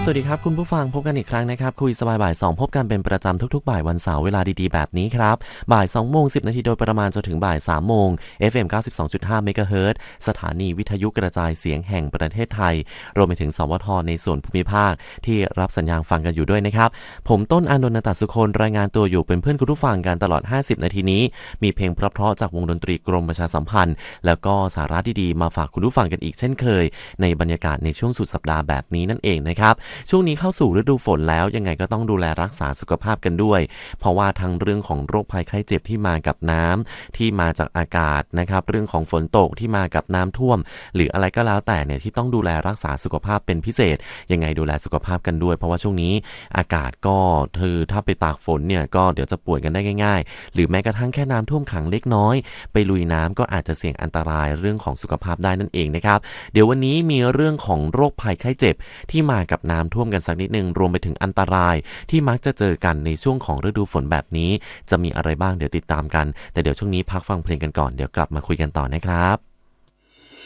สวัสดีครับคุณผู้ฟังพบกันอีกครั้งนะครับคุยสบายบ่าย2พบกันเป็นประจำทุกๆบ่ายวันเสาร์เวลาดีๆแบบนี้ครับบ่าย2โมง10นาทีโดยประมาณจนถึงบ่าย3โมง FM 92.5 เมกะเฮิรตซ์สถานีวิทยุกระจายเสียงแห่งประเทศไทยรวมไปถึงสวทในส่วนภูมิภาคที่รับสัญญาณฟังกันอยู่ด้วยนะครับผมต้นอานนท์ นตสุคนรายงานตัวอยู่เป็นเพื่อนคุณผู้ฟังกันตลอด50นาทีนี้มีเพลงเพราะๆจากวงดนตรีกรมประชาสัมพันธ์แล้วก็สาระดีๆมาฝากคุณผู้ฟังกันอีกเช่นเคยในบรรยากาศในช่วงสุดสัปดาห์แบบนี้นั่นเองนะครับช่วงนี้เข้าสู่ฤดูฝนแล้วยังไงก็ต้องดูแลรักษาสุขภาพกันด้วยเพราะว่าทั้งเรื่องของโรคภัยไข้เจ็บที่มากับน้ำที่มาจากอากาศนะครับเรื่องของฝนตกที่มากับน้ำท่วมหรืออะไรก็แล้วแต่เนี่ยที่ต้องดูแลรักษาสุขภาพเป็นพิเศษยังไงดูแลสุขภาพกันด้วยเพราะว่าช่วงนี้อากาศก็ถ้าไปตากฝนเนี่ยก็เดี๋ยวจะป่วยกันได้ง่ายๆหรือแม้กระทั่งแค่น้ำท่วมขังเล็กน้อยไปลุยน้ำก็อาจจะเสี่ยงอันตรายเรื่องของสุขภาพได้นั่นเองนะครับเดี๋ยววันนี้มีเรื่องของโรคภัยไข้เจ็บที่มากับน้ำท่วมกันสักนิดนึงรวมไปถึงอันตรายที่มักจะเจอกันในช่วงของฤดูฝนแบบนี้จะมีอะไรบ้างเดี๋ยวติดตามกันแต่เดี๋ยวช่วงนี้พักฟังเพลงกันก่อนเดี๋ยวกลับมาคุยกันต่อนะครับ